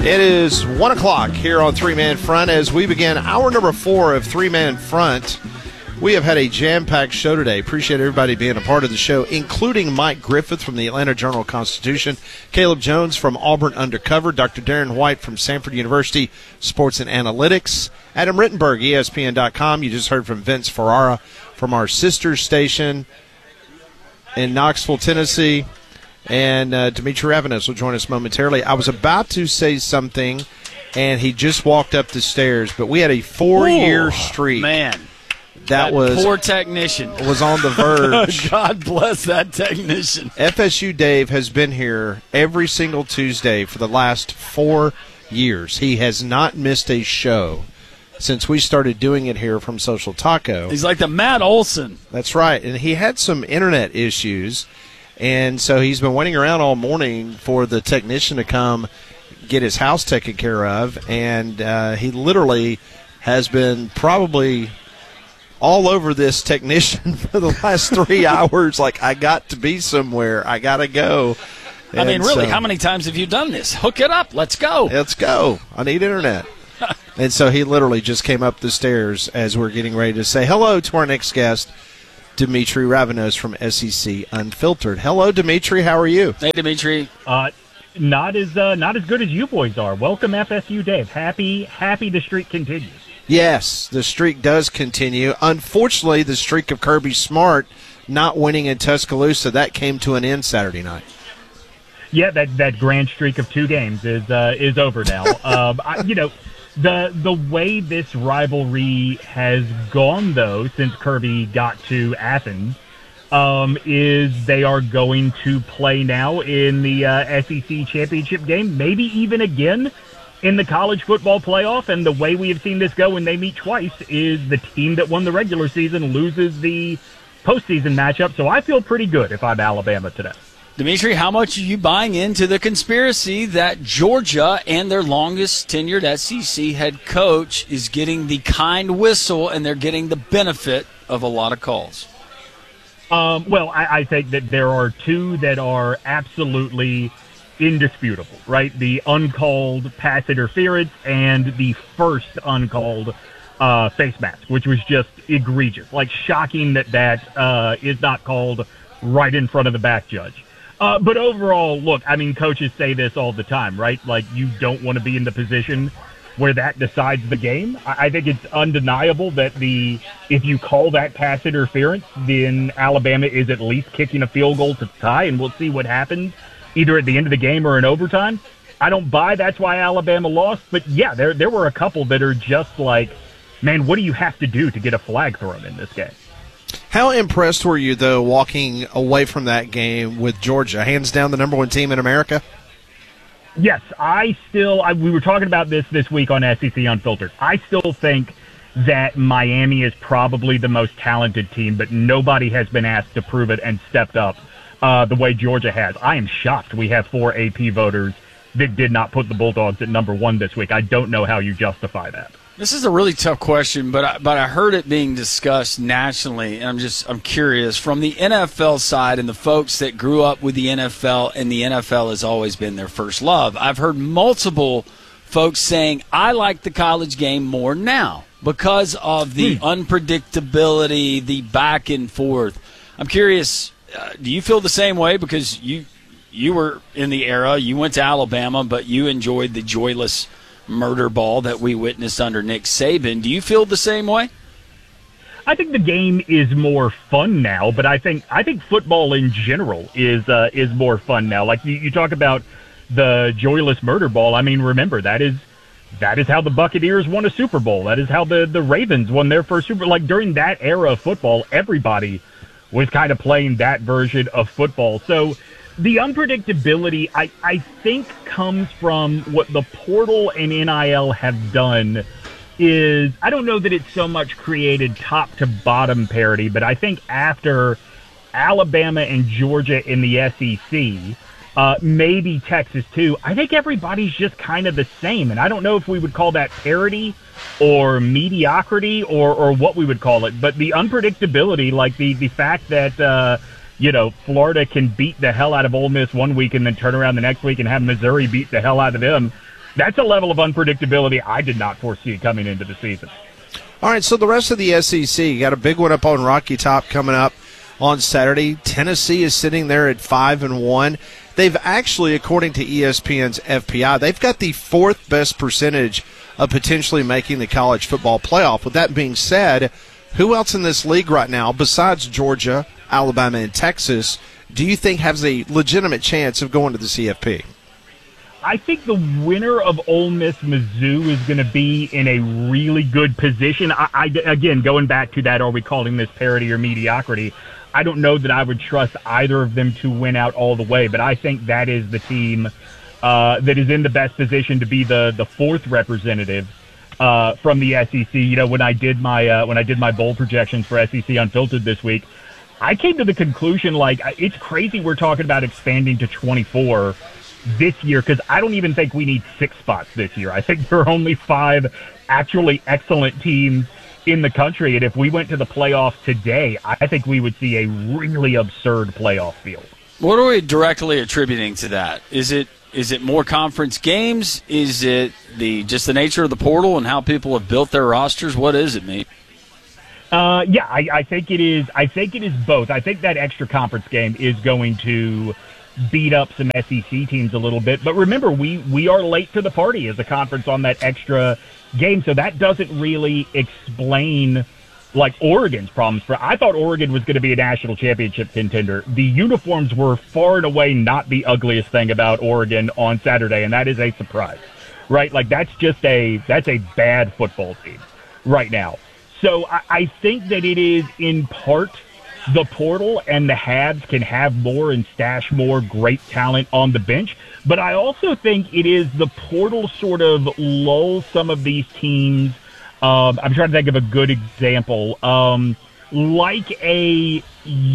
It is 1 o'clock here on Three Man Front as we begin hour number 4 of Three Man Front. We have had a jam-packed show today. Appreciate everybody being a part of the show, including Mike Griffith from the Atlanta Journal-Constitution, Caleb Jones from Auburn Undercover, Dr. Darren White from Samford University Sports and Analytics, Adam Rittenberg, ESPN.com. You just heard from Vince Ferrara from our sister station in Knoxville, Tennessee. And Dimitri Ravenos will join us momentarily. I was about to say something, and he just walked up the stairs, but we had a 4-year streak. Man, that was poor technician was on the verge. God bless that technician. FSU Dave has been here every single Tuesday for the last 4 years. He has not missed a show since we started doing it here from Social Taco. He's like the Matt Olson. That's right, and he had some internet issues. And so he's been waiting around all morning for the technician to come get his house taken care of. And he literally has been probably all over this technician for the last 3 hours. Like, I got to be somewhere. I got to go. And I mean, really, how many times have you done this? Hook it up. Let's go. Let's go. I need internet. And so he literally just came up the stairs as we're getting ready to say hello to our next guest, Dimitri Ravenos from SEC Unfiltered. Hello, Dimitri. How are you? Hey, Dimitri. Not as good as you boys are. Welcome, FSU Dave. Happy the streak continues. Yes, the streak does continue. Unfortunately, the streak of Kirby Smart not winning in Tuscaloosa, that came to an end Saturday night. Yeah, that grand streak of 2 games is over now. The way this rivalry has gone, though, since Kirby got to Athens, is they are going to play now in the SEC championship game, maybe even again in the college football playoff. And the way we have seen this go when they meet twice is the team that won the regular season loses the postseason matchup. So I feel pretty good if I'm Alabama today. Dimitri, how much are you buying into the conspiracy that Georgia and their longest tenured SEC head coach is getting the kind whistle and they're getting the benefit of a lot of calls? Well, I think that there are 2 that are absolutely indisputable, right? The uncalled pass interference and the first uncalled face mask, which was just egregious. Like, shocking that is not called right in front of the back judge. But overall, look, I mean, coaches say this all the time, right? Like, you don't want to be in the position where that decides the game. I think it's undeniable that if you call that pass interference, then Alabama is at least kicking a field goal to tie, and we'll see what happens either at the end of the game or in overtime. I don't buy that's why Alabama lost, but yeah, there were a couple that are just like, man, what do you have to do to get a flag thrown in this game? How impressed were you, though, walking away from that game with Georgia? Hands down the number 1 team in America? Yes, we were talking about this week on SEC Unfiltered. I still think that Miami is probably the most talented team, but nobody has been asked to prove it and stepped up the way Georgia has. I am shocked we have 4 AP voters that did not put the Bulldogs at number 1 this week. I don't know how you justify that. This is a really tough question, but I heard it being discussed nationally, and I'm curious from the NFL side and the folks that grew up with the NFL, and the NFL has always been their first love. I've heard multiple folks saying, I like the college game more now because of the unpredictability, the back and forth. I'm curious, do you feel the same way? Because you were in the era, you went to Alabama, but you enjoyed the joyless murder ball that we witnessed under Nick Saban. Do you feel the same way? I think the game is more fun now, but I think football in general is more fun now. Like you talk about the joyless murder ball. I mean, remember that is how the Buccaneers won a Super Bowl. That is how the Ravens won their first Super Bowl. Like during that era of football, everybody was kind of playing that version of football. So the unpredictability, I think, comes from what the portal and NIL have done is, I don't know that it's so much created top to bottom parity, but I think after Alabama and Georgia in the SEC, maybe Texas too, I think everybody's just kind of the same. And I don't know if we would call that parity or mediocrity or what we would call it, but the unpredictability, like the fact that, Florida can beat the hell out of Ole Miss one week and then turn around the next week and have Missouri beat the hell out of them. that's a level of unpredictability I did not foresee coming into the season. All right, so the rest of the SEC, you got a big one up on Rocky Top coming up on Saturday. Tennessee is sitting there at 5-1. They've actually, according to ESPN's FPI, they've got the fourth best percentage of potentially making the college football playoff. With that being said, who else in this league right now, besides Georgia, Alabama, and Texas, do you think has a legitimate chance of going to the CFP? I think the winner of Ole Miss Mizzou is going to be in a really good position. Again, going back to that, are we calling this parity or mediocrity? I don't know that I would trust either of them to win out all the way, but I think that is the team that is in the best position to be the fourth representative from the SEC. You know, when I did my bowl projections for SEC Unfiltered this week, I came to the conclusion, like, it's crazy we're talking about expanding to 24 this year, because I don't even think we need 6 spots this year. I think there are only 5 actually excellent teams in the country, and if we went to the playoffs today, I think we would see a really absurd playoff field. What are we directly attributing to that? Is it more conference games? Is it just the nature of the portal and how people have built their rosters? What is it, mate? Yeah, I think it is. I think it is both. I think that extra conference game is going to beat up some SEC teams a little bit. But remember, we are late to the party as a conference on that extra game, so that doesn't really explain like Oregon's problems. I thought Oregon was going to be a national championship contender. The uniforms were far and away not the ugliest thing about Oregon on Saturday, and that is a surprise, right? Like that's a bad football team right now. So I think that it is in part the portal, and the Habs can have more and stash more great talent on the bench. But I also think it is the portal sort of lulls some of these teams. I'm trying to think of a good example, like a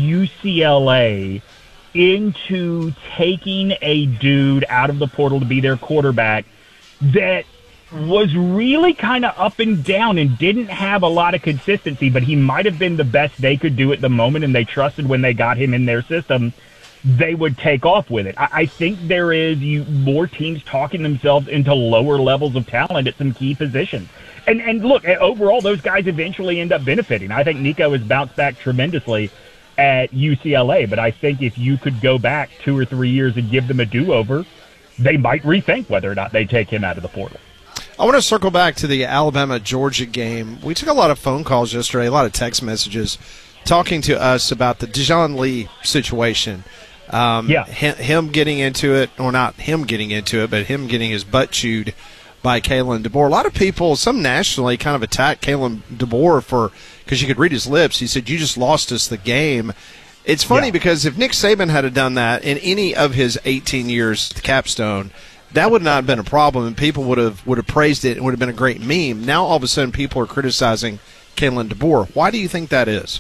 UCLA into taking a dude out of the portal to be their quarterback that was really kind of up and down and didn't have a lot of consistency, but he might have been the best they could do at the moment, and they trusted when they got him in their system, they would take off with it. I think there is more teams talking themselves into lower levels of talent at some key positions. And look, overall, those guys eventually end up benefiting. I think Nico has bounced back tremendously at UCLA, but I think if you could go back 2 or 3 years and give them a do-over, they might rethink whether or not they take him out of the portal. I want to circle back to the Alabama-Georgia game. We took a lot of phone calls yesterday, a lot of text messages, talking to us about the Dijon Lee situation. Him getting into it, or not him getting into it, but him getting his butt chewed by Kalen DeBoer. A lot of people, some nationally, kind of attacked Kalen DeBoer because you could read his lips. He said, "You just lost us the game." It's funny because if Nick Saban had done that in any of his 18 years at Capstone, that would not have been a problem, and people would have praised it. It would have been a great meme. Now all of a sudden people are criticizing Kalen DeBoer. Why do you think that is?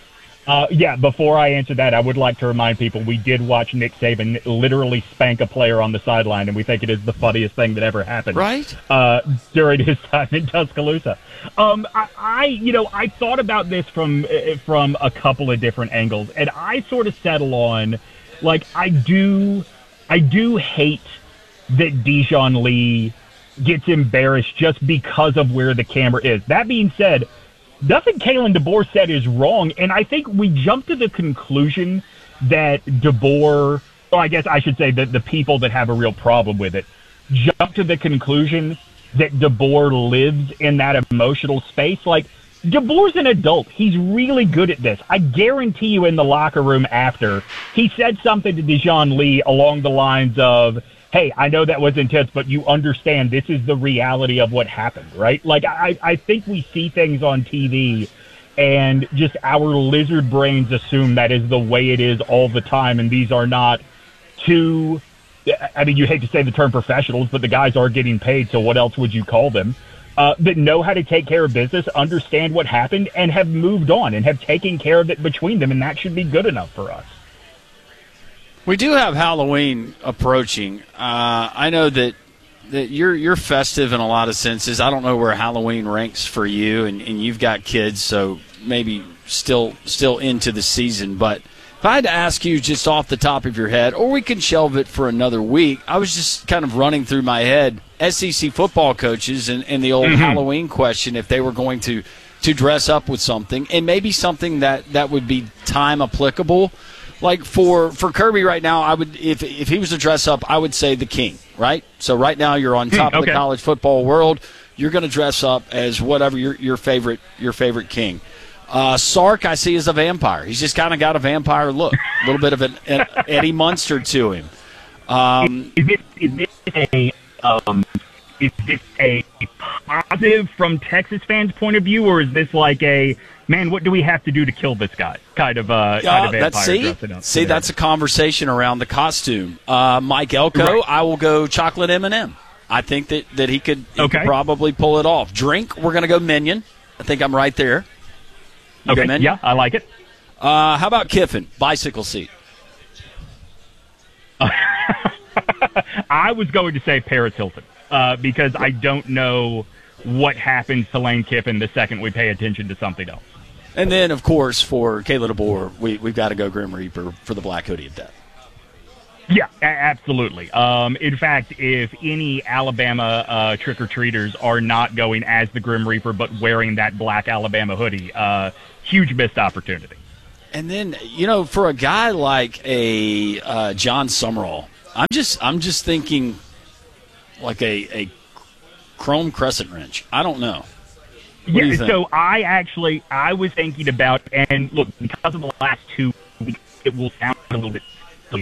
Before I answer that, I would like to remind people we did watch Nick Saban literally spank a player on the sideline, and we think it is the funniest thing that ever happened. Right. During his time in Tuscaloosa. I thought about this from a couple of different angles, and I sort of settle on, like, I do hate that Dijon Lee gets embarrassed just because of where the camera is. That being said, nothing Kalen DeBoer said is wrong, and I think we jumped to the conclusion that DeBoer, or I guess I should say that the people that have a real problem with it, jump to the conclusion that DeBoer lives in that emotional space. Like, DeBoer's an adult. He's really good at this. I guarantee you in the locker room after, he said something to Dijon Lee along the lines of, "Hey, I know that was intense, but you understand this is the reality of what happened," right? Like, I think we see things on TV and just our lizard brains assume that is the way it is all the time, and these are not two, I mean, you hate to say the term professionals, but the guys are getting paid, so what else would you call them? That know how to take care of business, understand what happened, and have moved on and have taken care of it between them, and that should be good enough for us. We do have Halloween approaching. I know that you're festive in a lot of senses. I don't know where Halloween ranks for you, and you've got kids, so maybe still into the season. But If I had to ask you just off the top of your head, or we can shelve it for another week, I was just kind of running through my head SEC football coaches and the old Halloween question, if they were going to dress up with something, and maybe something that would be time applicable. Like for Kirby right now, I would if he was to dress up, I would say the king, right? So right now you're on top of the college football world. You're going to dress up as whatever your favorite king. Sark, I see, is a vampire. He's just kind of got a vampire look, a little bit of an Eddie Munster to him. Is this a positive from Texas fans' point of view, or is this like a, man, what do we have to do to kill this guy kind of vampire dressing up? See, that's a conversation around the costume. Mike Elko, right. I will go chocolate M&M. I think that he could probably pull it off. Drink, we're going to go Minion. I think I'm right there. Okay, yeah, I like it. How about Kiffin? Bicycle seat. I was going to say Paris Hilton because I don't know what happens to Lane Kiffin the second we pay attention to something else. And then, of course, for Kayla DeBoer, we've got to go Grim Reaper for the Black Hoodie of Death. Yeah, absolutely. In fact, if any Alabama trick-or-treaters are not going as the Grim Reaper but wearing that black Alabama hoodie, huge missed opportunity. And then, for a guy like a John Summerall, I'm just thinking like a chrome crescent wrench. I don't know. Yeah, so I was thinking about, and look, because of the last 2 weeks, it will sound a little bit silly.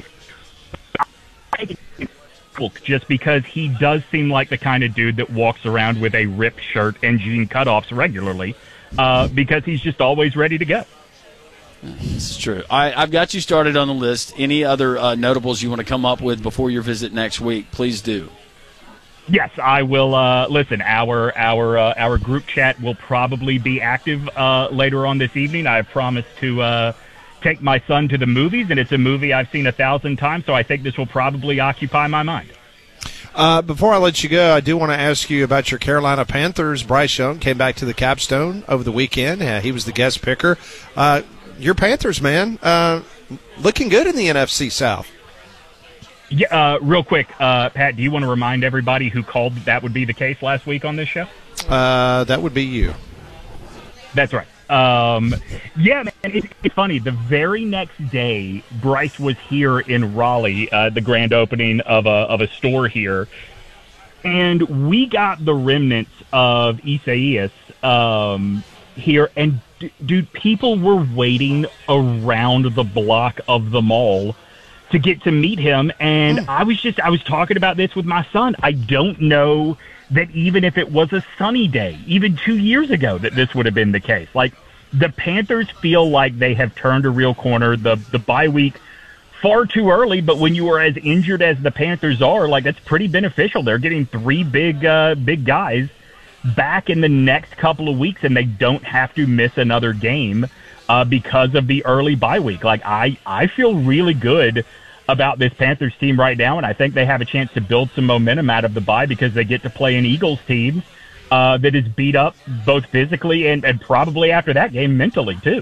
Just because he does seem like the kind of dude that walks around with a ripped shirt and jean cutoffs regularly, because he's just always ready to go. This is true. I've got you started on the list. Any other notables you want to come up with before your visit next week, please do. Yes, I will. Listen, our group chat will probably be active later on this evening. I have promised to take my son to the movies, and it's a movie I've seen 1,000 times, so I think this will probably occupy my mind. Before I let you go, I do want to ask you about your Carolina Panthers. Bryce Young came back to the capstone over the weekend. He was the guest picker. Your Panthers, man, looking good in the NFC South. Yeah, real quick, Pat, do you want to remind everybody who called that would be the case last week on this show? That would be you. That's right. Yeah, man, it's funny. The very next day, Bryce was here in Raleigh, the grand opening of a store here, and we got the remnants of Isaias here. And dude, people were waiting around the block of the mall to get to meet him. And I was talking about this with my son. I don't know that even if it was a sunny day, even 2 years ago, that this would have been the case. Like, the Panthers feel like they have turned a real corner. The bye week, far too early, but when you are as injured as the Panthers are, like, that's pretty beneficial. They're getting 3 big guys back in the next couple of weeks, and they don't have to miss another game because of the early bye week. Like, I feel really good about this Panthers team right now, and I think they have a chance to build some momentum out of the bye because they get to play an Eagles team that is beat up both physically and probably after that game mentally too.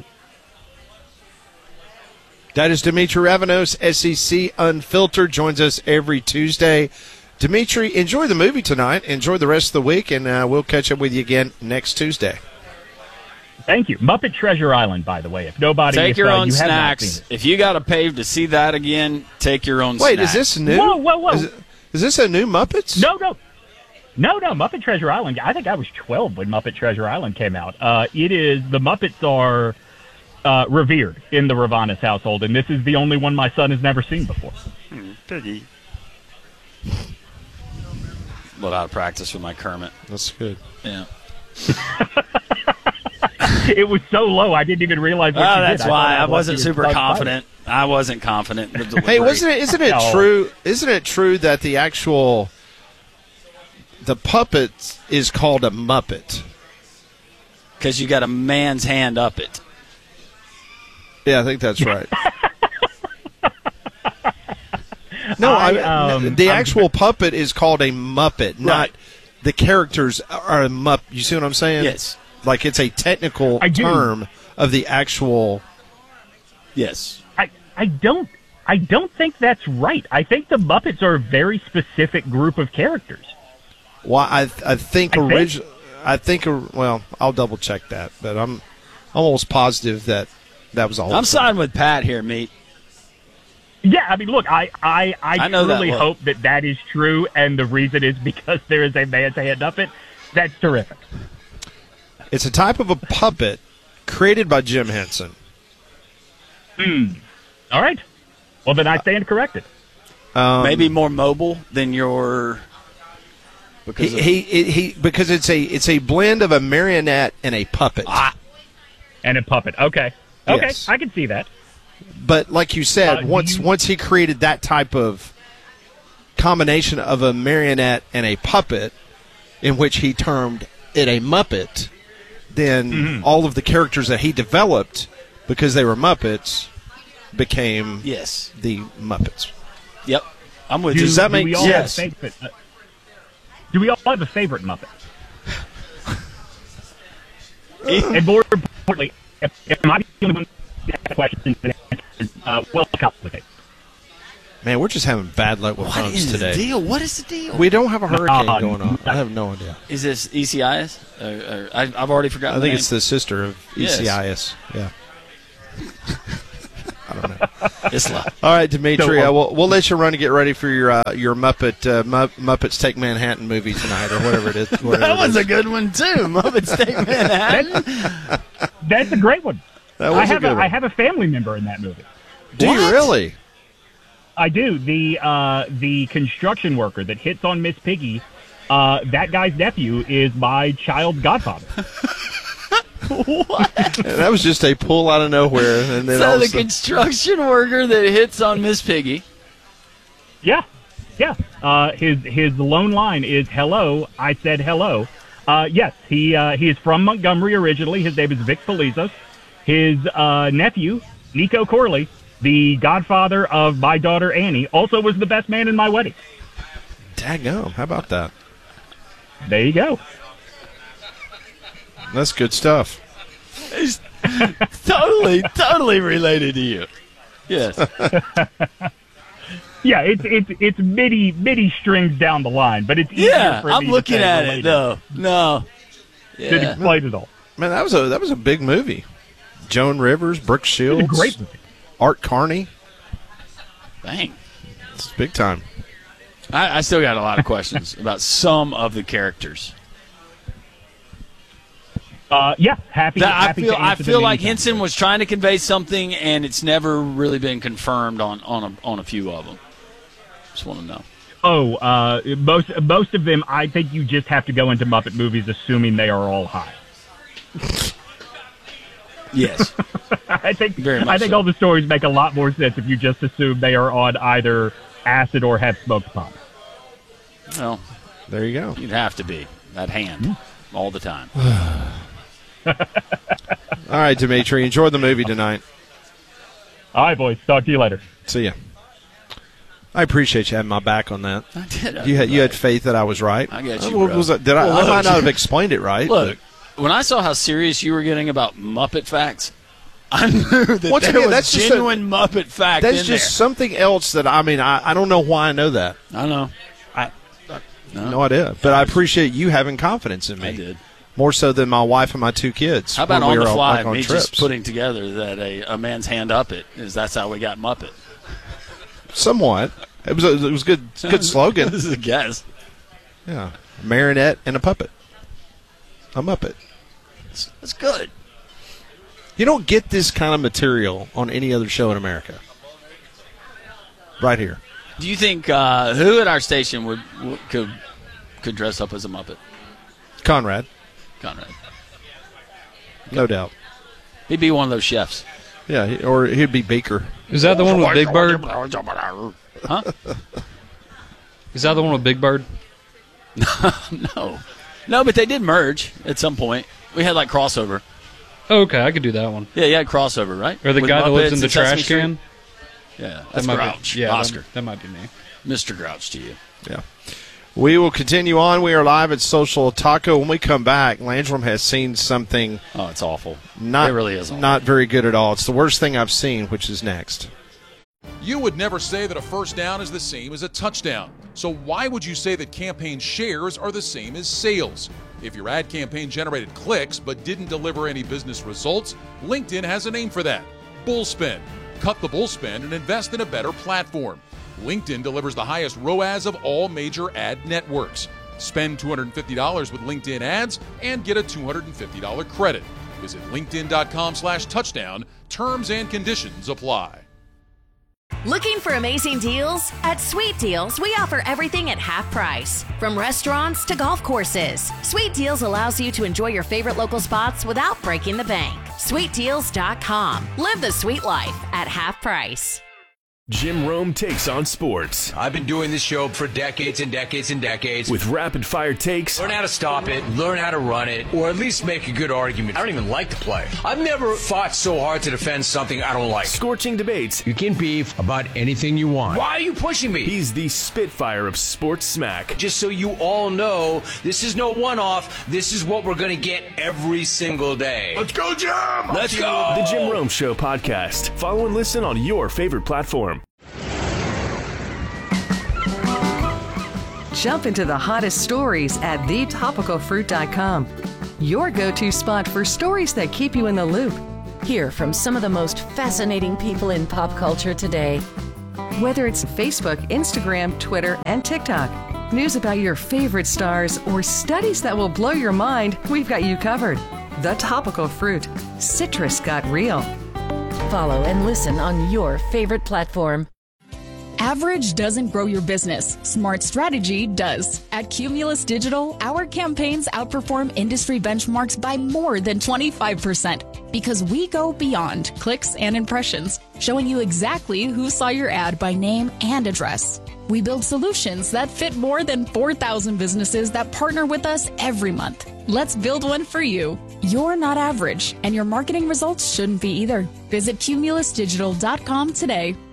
That is Dimitri Ravanos, SEC Unfiltered, joins us every Tuesday. Dimitri, enjoy the movie tonight. Enjoy the rest of the week, and we'll catch up with you again next Tuesday. Thank you. Muppet Treasure Island, by the way. If nobody take your own snacks. If you got to pay to see that again, take your own snacks. Wait, is this new? Whoa. Is this a new Muppets? No. Muppet Treasure Island. I think I was 12 when Muppet Treasure Island came out. The Muppets are revered in the Ravanas household, and this is the only one my son has never seen before. Piggy. A little out of practice with my Kermit. That's good. Yeah. It was so low, I didn't even realize what you did. That's why I wasn't super confident. I wasn't confident in the delivery. Hey, isn't it true? Isn't it true that the puppet is called a Muppet? Because you got a man's hand up it. Yeah, I think that's right. No, the actual puppet is called a Muppet, not the characters are a Muppet. You see what I'm saying? Yes. Like it's a technical term of the actual. Yes. I don't think that's right. I think the Muppets are a very specific group of characters. Well, I think well, I'll double check that, but I'm almost positive that was all. I'm siding with Pat here, Meat. Yeah, I mean, look, I know truly that hope that is true, and the reason is because there is a man's hand Muppet. That's terrific. It's a type of a puppet created by Jim Henson. All right. Well, then I stand corrected. Maybe more mobile than your. Because it's a blend of a marionette and a puppet. And a puppet. Okay. Yes. I can see that. But like you said, once he created that type of combination of a marionette and a puppet, in which he termed it a Muppet, then all of the characters that he developed, because they were Muppets, became the Muppets. Yep, I'm with you. Does that make sense? Do we all have a favorite Muppet? And more importantly, am I the only one that has questions that well complicated? Man, we're just having bad luck with phones today. What is the deal? We don't have a hurricane going on. I have no idea. Is this ECIS? I've already forgotten. I think it's the sister of ECIS. Yeah. I don't know. All right, Dimitri, we'll let you run to get ready for your Muppets Take Manhattan movie tonight, or whatever it is. That was a good one too. Muppets Take Manhattan. That's a great one. I have a family member in that movie. Do you really? I do. The construction worker that hits on Miss Piggy, that guy's nephew is my child's godfather. What? That was just a pull out of nowhere. And then so the construction worker that hits on Miss Piggy. Yeah. His lone line is "Hello, I said hello." Yes, he is from Montgomery originally. His name is Vic Felizos. His nephew, Nico Corley, the godfather of my daughter Annie, also was the best man in my wedding. Daggum, how about that? There you go. That's good stuff. It's totally related to you. Yes. Yeah, it's many strings down the line, but it's easier for me I'm looking to at it though. No. To explain it all. Man, that was a big movie. Joan Rivers, Brooke Shields, it's a great movie. Art Carney. Dang. It's big time. I still got a lot of questions about some of the characters. Happy to answer I feel them like anytime. Henson was trying to convey something, and it's never really been confirmed on a few of them. Just want to know. Most of them, I think you just have to go into Muppet movies assuming they are all high. Yes. I think so. all the stories make a lot more sense if you just assume they are on either acid or have smoked pot. Well, there you go. You'd have to be that hand all the time. All right, Dimitri, enjoy the movie tonight. All right, boys. Talk to you later. See ya. I appreciate you having my back on that. I did. You had faith that I was right. I got you, bro. I might not have explained it right. Look, when I saw how serious you were getting about Muppet facts, I knew that there was genuine Muppet fact That's in just something else that, I don't know why I know that. I know. No idea. But I appreciate you having confidence in me. I did. More so than my wife and my two kids. How about when on we the were fly, on me trips. just putting together that a man's hand up it is that's how we got Muppet. Somewhat. It was good slogan. This is a guess. Yeah. A marionette and a puppet. A Muppet. That's good. You don't get this kind of material on any other show in America. Right here. Do you think who at our station could dress up as a Muppet? Conrad. No doubt. He'd be one of those chefs. Yeah, or he'd be Beaker. Is that the one with Big Bird? Huh? Is that the one with Big Bird? No, but they did merge at some point. We had like crossover. Oh, okay, I could do that one. Yeah, you had crossover, right? Or the With guy that lives Muppets in the and Sesame trash Street? can? Yeah, that's might Grouch. Be, yeah, Oscar. That might be me. Mr. Grouch to you. Yeah. We will continue on. We are live at Social Taco. When we come back, Landrum has seen something. Oh, it's awful. Not, it really is awful. Not very good at all. It's the worst thing I've seen, which is next. You would never say that a first down is the same as a touchdown. So why would you say that campaign shares are the same as sales? If your ad campaign generated clicks but didn't deliver any business results, LinkedIn has a name for that: bullspend. Cut the bullspend and invest in a better platform. LinkedIn delivers the highest ROAS of all major ad networks. Spend $250 with LinkedIn ads and get a $250 credit. Visit linkedin.com/touchdown. Terms and conditions apply. Looking for amazing deals? At Sweet Deals, we offer everything at half price. From restaurants to golf courses, Sweet Deals allows you to enjoy your favorite local spots without breaking the bank. SweetDeals.com. Live the sweet life at half price. Jim Rome takes on sports. I've been doing this show for decades and decades and decades. With rapid-fire takes. Learn how to stop it, learn how to run it, or at least make a good argument. I don't even like to play. I've never fought so hard to defend something I don't like. Scorching debates. You can beef about anything you want. Why are you pushing me? He's the Spitfire of sports smack. Just so you all know, this is no one-off. This is what we're going to get every single day. Let's go, Jim! Let's go! The Jim Rome Show podcast. Follow and listen on your favorite platform. Jump into the hottest stories at thetopicalfruit.com. Your go-to spot for stories that keep you in the loop. Hear from some of the most fascinating people in pop culture today. Whether it's Facebook, Instagram, Twitter, and TikTok, news about your favorite stars, or studies that will blow your mind, we've got you covered. The Topical Fruit. Citrus got real. Follow and listen on your favorite platform. Average doesn't grow your business. Smart strategy does. At Cumulus Digital, our campaigns outperform industry benchmarks by more than 25% because we go beyond clicks and impressions, showing you exactly who saw your ad by name and address. We build solutions that fit more than 4,000 businesses that partner with us every month. Let's build one for you. You're not average, and your marketing results shouldn't be either. Visit cumulusdigital.com today.